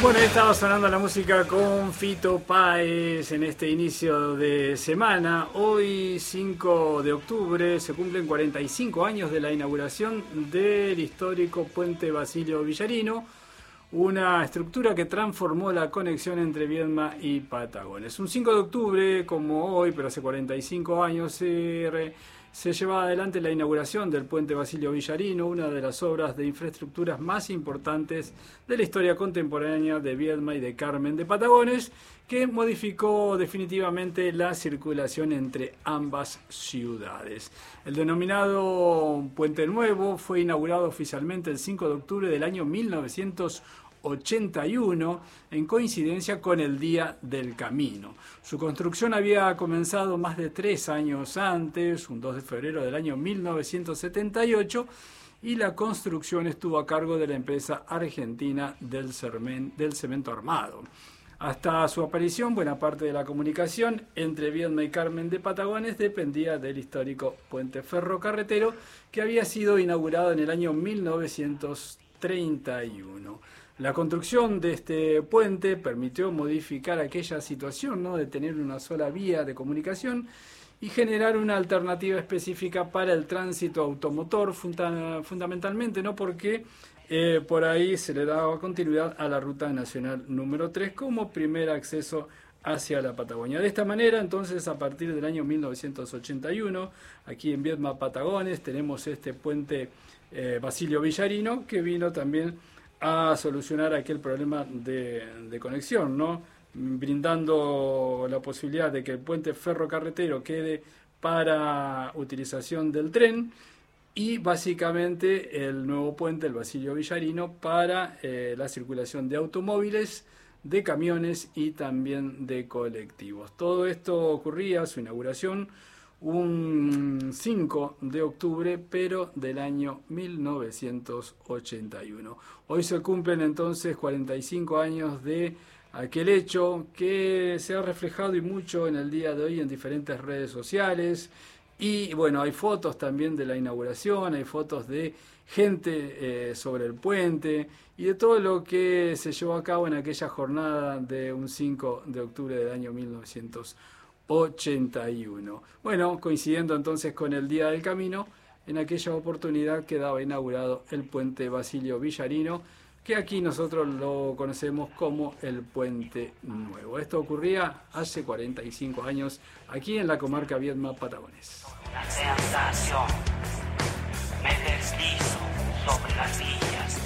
Bueno, ahí estaba sonando la música con Fito Páez en este inicio de semana. Hoy, 5 de octubre, se cumplen 45 años de la inauguración del histórico puente Basilio Villarino, una estructura que transformó la conexión entre Viedma y Patagones. Un 5 de octubre, como hoy, pero hace 45 años, se llevaba adelante la inauguración del puente Basilio Villarino, una de las obras de infraestructuras más importantes de la historia contemporánea de Viedma y de Carmen de Patagones, que modificó definitivamente la circulación entre ambas ciudades. El denominado Puente Nuevo fue inaugurado oficialmente el 5 de octubre del año 1981, en coincidencia con el Día del Camino. Su construcción había comenzado más de 3 años antes, un 2 de febrero del año 1978, y la construcción estuvo a cargo de la empresa argentina del cemento armado. Hasta su aparición, buena parte de la comunicación entre Viedma y Carmen de Patagones dependía del histórico puente ferrocarretero que había sido inaugurado en el año 1931. La construcción de este puente permitió modificar aquella situación, ¿no?, de tener una sola vía de comunicación y generar una alternativa específica para el tránsito automotor, fundamentalmente, ¿no?, porque por ahí se le daba continuidad a la Ruta Nacional número 3 como primer acceso hacia la Patagonia. De esta manera, entonces, a partir del año 1981, aquí en Viedma, Patagones, tenemos este puente Basilio Villarino, que vino también a solucionar aquel problema de conexión, ¿no?, brindando la posibilidad de que el puente ferrocarretero quede para utilización del tren y básicamente el nuevo puente, el Basilio Villarino, para la circulación de automóviles, de camiones y también de colectivos. Todo esto ocurría, su inauguración, un 5 de octubre, pero del año 1981. Hoy se cumplen entonces 45 años de aquel hecho que se ha reflejado y mucho en el día de hoy en diferentes redes sociales. Y bueno, hay fotos también de la inauguración, hay fotos de gente sobre el puente y de todo lo que se llevó a cabo en aquella jornada de un 5 de octubre del año 1981. Bueno, coincidiendo entonces con el Día del Camino, en aquella oportunidad quedaba inaugurado el puente Basilio Villarino, que aquí nosotros lo conocemos como el Puente Nuevo. Esto ocurría hace 45 años aquí en la comarca Viedma, Patagones. La sensación, me deslizo sobre la vía.